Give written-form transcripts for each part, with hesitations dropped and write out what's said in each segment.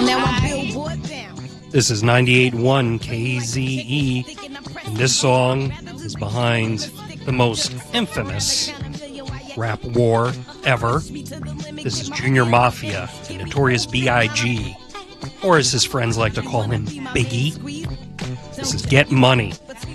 This is 98.1 KZE, and this song is behind the most infamous rap war ever. This is Junior Mafia, the Notorious B.I.G., or as his friends like to call him, Biggie. This is Get Money.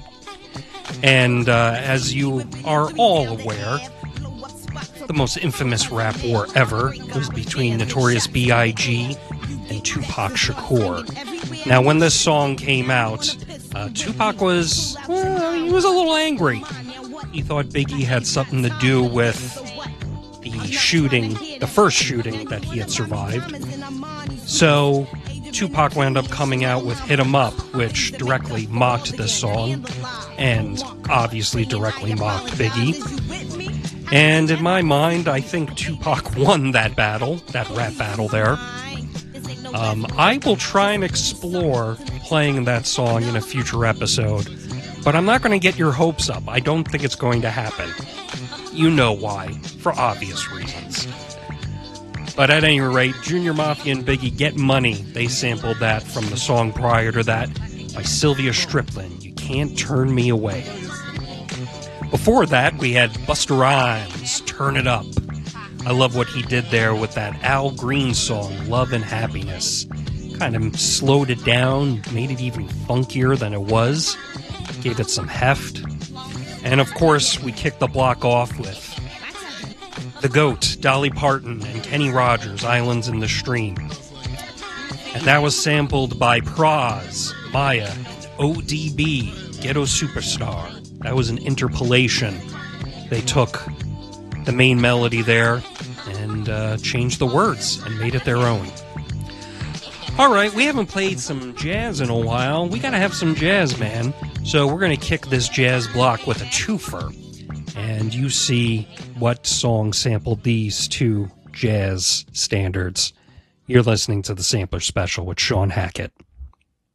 And as you are all aware, the most infamous rap war ever was between Notorious B.I.G. and Tupac Shakur. Now, when this song came out, Tupac was, he was a little angry. He thought Biggie had something to do with the shooting, the first shooting that he had survived. So Tupac wound up coming out with Hit 'Em Up, which directly mocked this song, and obviously directly mocked Biggie. And in my mind, I think Tupac won that battle, that rap battle there. I will try and explore playing that song in a future episode, but I'm not going to get your hopes up. I don't think it's going to happen. You know why, for obvious reasons. But at any rate, Junior Mafia and Biggie, Get Money. They sampled that from the song prior to that by Sylvia Strickland, You Can't Turn Me Away. Before that, we had Busta Rhymes, Turn It Up. I love what he did there with that Al Green song, Love and Happiness. Kind of slowed it down, made it even funkier than it was, gave it some heft. And of course, we kicked the block off with the GOAT, Dolly Parton, and Kenny Rogers, Islands in the Stream. And that was sampled by Pras, Maya, ODB, Ghetto Superstar. That was an interpolation. They took the main melody there and changed the words and made it their own. All right, we haven't played some jazz in a while. We got to have some jazz, man. So we're going to kick this jazz block with a twofer. And you see what song sampled these two jazz standards. You're listening to the Sampler Special with Sean Hackett.